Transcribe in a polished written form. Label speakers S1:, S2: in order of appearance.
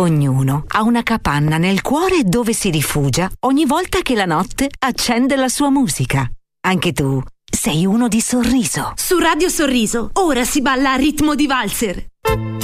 S1: Ognuno ha una capanna nel cuore dove si rifugia ogni volta che la notte accende la sua musica. Anche tu sei uno di Sorriso.
S2: Su Radio Sorriso, ora si balla a ritmo di valzer.